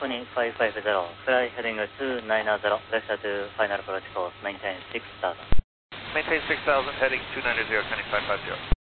2550, fly heading to 900, left to final approach course, maintain 6000. Maintain 6000, heading 290, 2550.